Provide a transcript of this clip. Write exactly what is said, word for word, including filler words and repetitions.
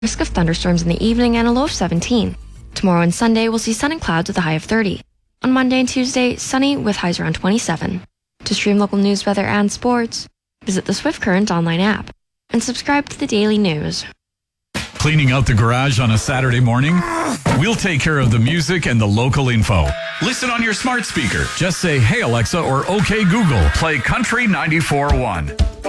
Risk of thunderstorms in the evening and a low of seventeen. Tomorrow and Sunday, we'll see sun and clouds with a high of thirty. On Monday and Tuesday, sunny with highs around twenty-seven. To stream local news, weather, and sports, visit the Swift Current online app and subscribe to the daily news. Cleaning out the garage on a Saturday morning? We'll take care of the music and the local info. Listen on your smart speaker. Just say, "Hey Alexa," or "Okay Google, play Country ninety-four point one."